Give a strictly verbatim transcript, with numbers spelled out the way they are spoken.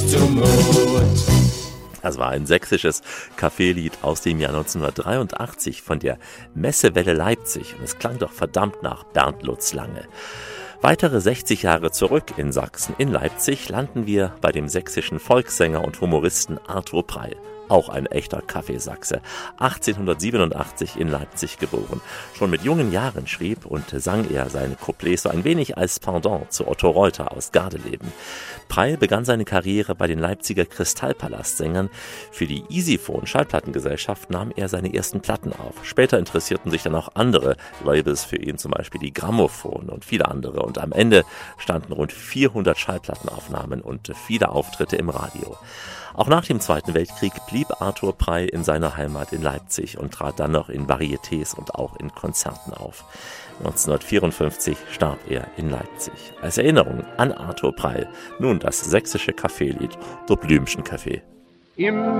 Zumut. Das war ein sächsisches Kaffeelied aus dem Jahr neunzehnhundertdreiundachtzig von der Messewelle Leipzig. Und es klang doch verdammt nach Bernd Lutz Lange. Weitere sechzig Jahre zurück in Sachsen, in Leipzig, landen wir bei dem sächsischen Volkssänger und Humoristen Arthur Preil. Auch ein echter Kaffeesachse. achtzehnhundertsiebenundachtzig in Leipzig geboren. Schon mit jungen Jahren schrieb und sang er seine Couplets so ein wenig als Pendant zu Otto Reuter aus Gardeleben. Preil begann seine Karriere bei den Leipziger Kristallpalastsängern. Für die Easyphone Schallplattengesellschaft nahm er seine ersten Platten auf. Später interessierten sich dann auch andere Labels für ihn, zum Beispiel die Grammophon und viele andere. Und am Ende standen rund vierhundert Schallplattenaufnahmen und viele Auftritte im Radio. Auch nach dem Zweiten Weltkrieg blieb Arthur Preil in seiner Heimat in Leipzig und trat dann noch in Varietés und auch in Konzerten auf. neunzehnhundertvierundfünfzig starb er in Leipzig. Als Erinnerung an Arthur Preil nun das sächsische Kaffeelied Der Blümchen Kaffee. Im